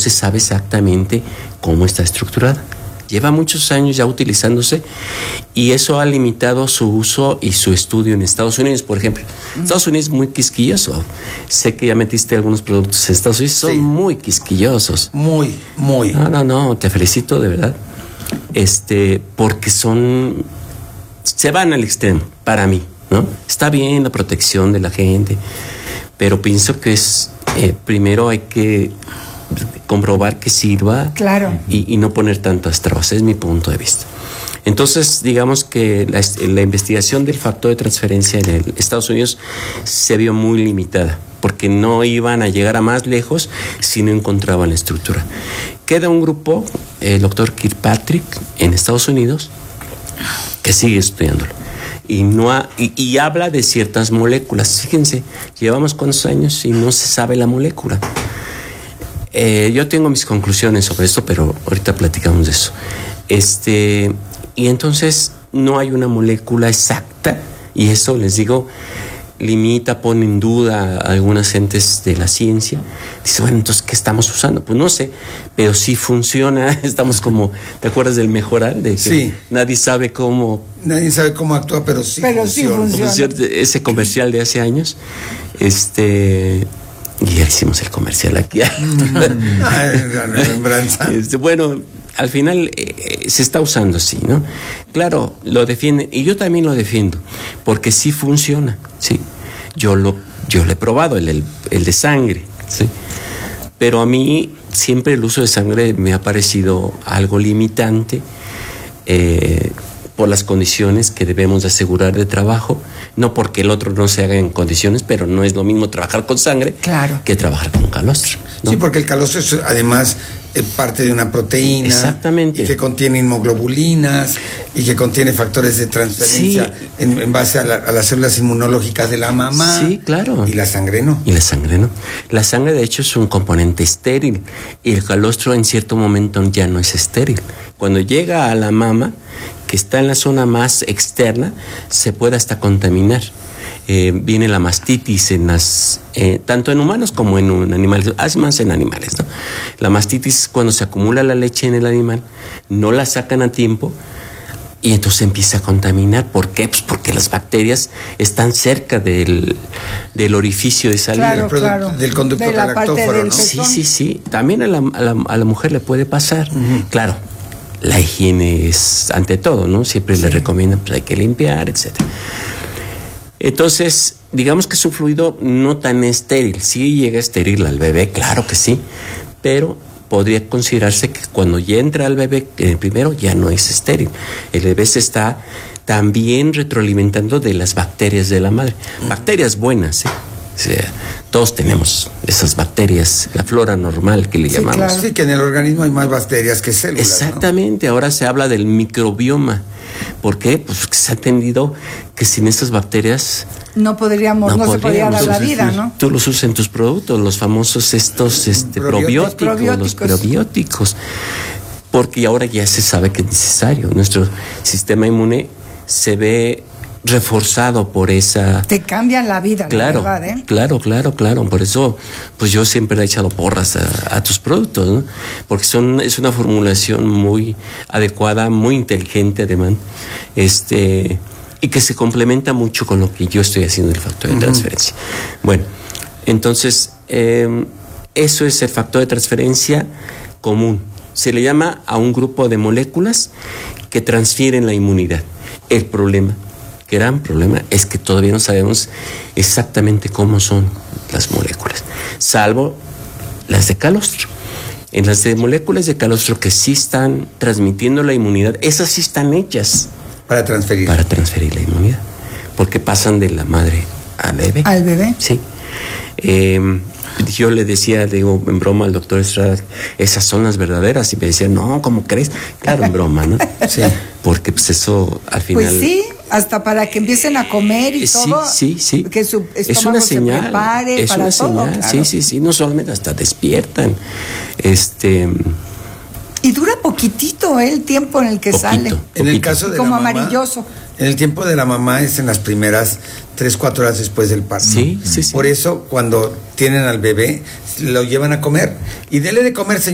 se sabe exactamente cómo está estructurada. Lleva muchos años ya utilizándose y eso ha limitado su uso y su estudio en Estados Unidos, por ejemplo. Estados Unidos es muy quisquilloso. Sé que ya metiste algunos productos en Estados Unidos, son muy quisquillosos. Muy. No, te felicito de verdad. Porque se van al extremo, para mí, ¿no? Está bien la protección de la gente, pero pienso que primero hay que comprobar que sirva, claro, y no poner tantas trabas, es mi punto de vista. Entonces, digamos que la investigación del factor de transferencia en Estados Unidos se vio muy limitada, porque no iban a llegar a más lejos si no encontraban la estructura. Queda un grupo, el doctor Kirkpatrick, en Estados Unidos, que sigue estudiándolo. Y habla de ciertas moléculas. Fíjense, llevamos cuántos años y no se sabe la molécula. Yo tengo mis conclusiones sobre esto, pero ahorita platicamos de eso. Y entonces no hay una molécula exacta, y eso, les digo, limita, pone en duda a algunas gentes de la ciencia. Dice, bueno, entonces, ¿qué estamos usando? Pues no sé, pero sí funciona. Estamos como, ¿te acuerdas del Mejoral? De que sí. Nadie sabe cómo actúa, pero sí funciona. Ese comercial de hace años. Y ya hicimos el comercial aquí. Bueno, al final se está usando así, ¿no? Claro, lo defienden, y yo también lo defiendo, porque sí funciona, sí. Yo lo he probado, el de sangre, sí. Pero a mí siempre el uso de sangre me ha parecido algo limitante, por las condiciones que debemos de asegurar de trabajo, no porque el otro no se haga en condiciones, pero no es lo mismo trabajar con sangre, claro, que trabajar con calostro, ¿no? Sí, porque el calostro es además parte de una proteína. Exactamente. Y que contiene inmunoglobulinas y que contiene factores de transferencia, sí, en base a las células inmunológicas de la mamá. Sí, claro. Y la sangre no. La sangre, de hecho, es un componente estéril, y el calostro en cierto momento ya no es estéril. Cuando llega a la mama, que está en la zona más externa, se puede hasta contaminar. Viene la mastitis tanto en humanos como en animales, más en animales, ¿no? La mastitis, cuando se acumula la leche en el animal, no la sacan a tiempo y entonces empieza a contaminar. ¿Por qué? Pues porque las bacterias están cerca del orificio de salida. Claro. Del conducto galactóforo, ¿no? Sí. También a la mujer le puede pasar. Claro, la higiene es ante todo, ¿no? Siempre le recomiendan, pues hay que limpiar, etcétera. Entonces, digamos que es un fluido no tan estéril. Sí llega a estéril al bebé, claro que sí, pero podría considerarse que cuando ya entra al bebé, el primero ya no es estéril. El bebé se está también retroalimentando de las bacterias de la madre. Bacterias buenas, ¿eh? O sea, todos tenemos esas bacterias, la flora normal que le llamamos. Claro. Sí, que en el organismo hay más bacterias que células. Exactamente, ¿no? Ahora se habla del microbioma. ¿Por qué? Pues que se ha entendido que sin esas bacterias no se podría dar la vida, ¿no? Tú los usas en tus productos, los famosos probióticos. Porque ahora ya se sabe que es necesario. Nuestro sistema inmune se ve reforzado por esa... Te cambian la vida, claro, la verdad, ¿eh? Claro. Por eso, pues yo siempre le he echado porras a tus productos, ¿no? Porque es una formulación muy adecuada, muy inteligente, además, y que se complementa mucho con lo que yo estoy haciendo del factor de transferencia. Bueno, entonces, eso es el factor de transferencia común. Se le llama a un grupo de moléculas que transfieren la inmunidad. El gran problema es que todavía no sabemos exactamente cómo son las moléculas, salvo las de calostro. En las de moléculas de calostro que sí están transmitiendo la inmunidad, esas sí están hechas para transferir la inmunidad, porque pasan de la madre al bebé. ¿Al bebé? Sí. Yo le decía, digo, en broma al doctor Estrada, esas son las verdaderas, y me decía, no, ¿cómo crees? Claro, en broma, ¿no? Sí. Porque pues eso al final... Pues sí, hasta para que empiecen a comer y todo. Sí. Que su estómago es una señal, se prepare es para una todo. Señal. Claro. Sí, no solamente hasta despiertan. Y dura poquitito el tiempo en el que sale. En el caso de como la mamá, amarilloso. En el tiempo de la mamá es en las primeras 3-4 horas después del parto. Sí. Por eso, cuando tienen al bebé, lo llevan a comer. Y dele de comer, señor.